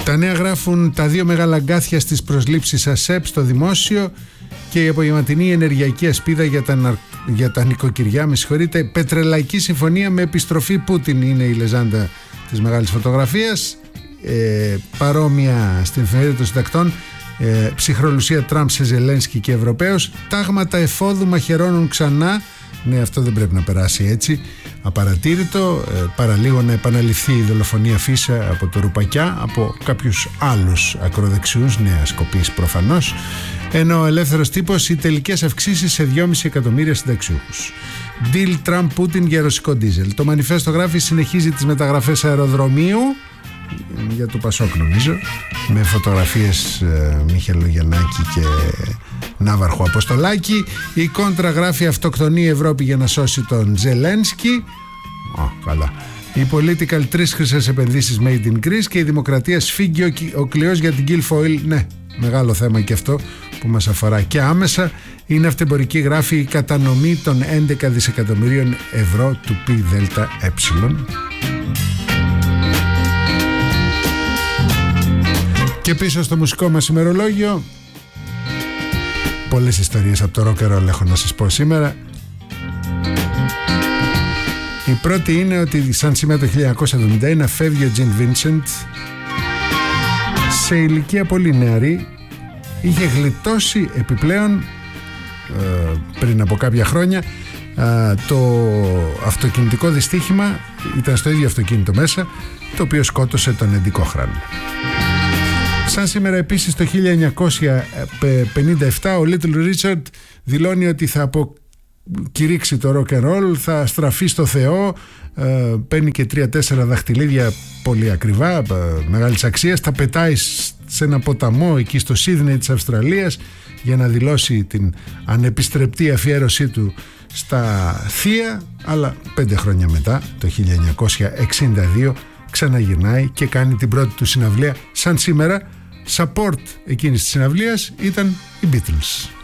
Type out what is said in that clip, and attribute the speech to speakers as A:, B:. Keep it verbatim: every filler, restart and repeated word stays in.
A: Τα νέα γράφουν τα δύο μεγάλα αγκάθια στις προσλήψεις ΑΣΕΠ στο δημόσιο και η απογευματινή ενεργειακή ασπίδα για τα, ναρ... για τα νοικοκυριά. Με συγχωρείτε, πετρελαϊκή συμφωνία με επιστροφή Πούτιν είναι η λεζάντα της μεγάλης φωτογραφίας. Ε, παρόμοια στην εφημερίδα των συντακτών, ε, ψυχρολουσία Τραμπ σε Ζελένσκι και Ευρωπαίους. Τάγματα εφόδου μαχαιρώνουν ξανά. Ναι, αυτό δεν πρέπει να περάσει έτσι απαρατήρητο. Ε, παραλίγο να επαναληφθεί η δολοφονία Φίσα από το Ρουπακιά από κάποιους άλλους ακροδεξιούς, νέας κοπής προφανώς. Ενώ ο ελεύθερος τύπος, οι τελικές αυξήσεις σε δυόμισι εκατομμύρια συνταξιούχους. Deal Τραμπ-Πούτιν για ρωσικό ντίζελ. Το μανιφέστο γράφει συνεχίζει τις μεταγραφές αεροδρομίου για το Πασόκ νομίζω, με φωτογραφίες ε, Μίχελο Γιαννάκη και Ναύαρχο Αποστολάκη. Η Κόντρα γράφει αυτοκτονεί η Ευρώπη για να σώσει τον Ζελένσκι. Α, καλά. Η Political, τρεις χρυσές επενδύσεις made in Greece και η Δημοκρατία σφίγγει ο, ο κλειός για την Guilfoyle. Ναι, μεγάλο θέμα και αυτό που μας αφορά και άμεσα. Η ναυτεμπορική γράφει η κατανομή των έντεκα δισεκατομμυρίων ευρώ του ΠΔΕ. Και πίσω στο μουσικό μας ημερολόγιο, πολλές ιστορίες από το rock and roll έχω να σας πω σήμερα. Η πρώτη είναι ότι σαν σήμερα το χίλια εννιακόσια εβδομήντα ένα φεύγει ο Τζιν Βίνσεντ σε ηλικία πολύ νεαρή. Είχε γλιτώσει επιπλέον ε, πριν από κάποια χρόνια ε, το αυτοκινητικό δυστύχημα. Ήταν στο ίδιο αυτοκίνητο μέσα, το οποίο σκότωσε τον Εντικόχραν. Σαν σήμερα επίσης το χίλια εννιακόσια πενήντα επτά ο Little Richard δηλώνει ότι θα αποκηρύξει το rock and roll, θα στραφεί στο Θεό, ε, παίρνει και τρία-τέσσερα δαχτυλίδια πολύ ακριβά, ε, μεγάλης αξίας, τα πετάει σε ένα ποταμό εκεί στο Σίδνεϊ της Αυστραλίας για να δηλώσει την ανεπιστρεπτή αφιέρωσή του στα θεία, αλλά πέντε χρόνια μετά, το χίλια εννιακόσια εξήντα δύο, ξαναγυρνάει και κάνει την πρώτη του συναυλία σαν σήμερα. Support εκείνης της συναυλίας ήταν οι Beatles.